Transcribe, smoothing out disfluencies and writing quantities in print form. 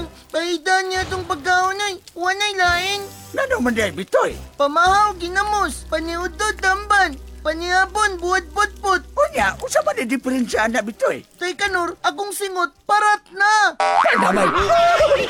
Pahidan niya itong pagkaon ay. Wanay lain. Nano man day bitoy? Pamahaw, ginamos. Paniudod, damban. Panihapon, buhat putput. Unya, usa man di diferensya na bitoy? Tay kanor, akong singot, parat na. Ay naman.